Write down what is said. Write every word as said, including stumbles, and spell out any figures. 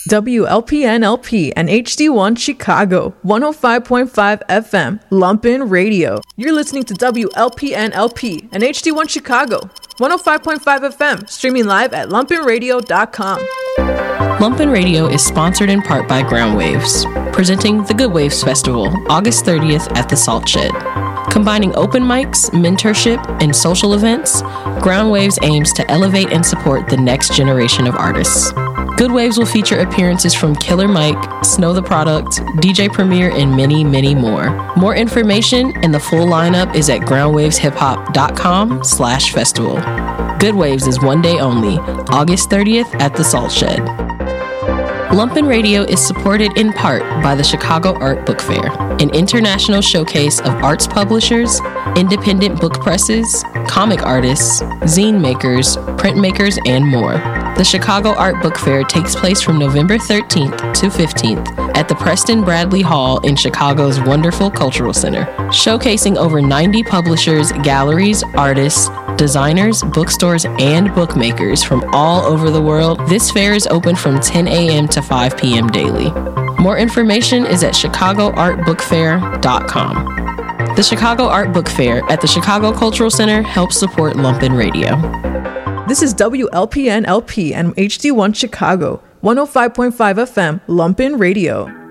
W L P N L P and H D one Chicago, one oh five point five F M, Lumpin' Radio. You're listening to W L P N L P and H D one Chicago, one oh five point five F M, streaming live at lumpin radio dot com. Lumpin' Radio is sponsored in part by Ground Waves, presenting the Good Waves Festival, August thirtieth at the Salt Shed. Combining open mics, mentorship, and social events, Ground Waves aims to elevate and support the next generation of artists. Good Waves will feature appearances from Killer Mike, Snow the Product, D J Premier, and many, many more. More information and the full lineup is at groundwaveshiphop.com slash festival. Good Waves is one day only, August thirtieth at the Salt Shed. Lumpin' Radio is supported in part by the Chicago Art Book Fair, an international showcase of arts publishers, independent book presses, comic artists, zine makers, printmakers, and more. The Chicago Art Book Fair takes place from November thirteenth to fifteenth at the Preston Bradley Hall in Chicago's wonderful Cultural Center. Showcasing over ninety publishers, galleries, artists, designers, bookstores, and bookmakers from all over the world, this fair is open from ten a.m. to five p.m. daily. More information is at chicago art book fair dot com. The Chicago Art Book Fair at the Chicago Cultural Center helps support Lumpin' Radio. This is W L P N L P and H D one Chicago, one oh five point five F M, Lumpin' Radio.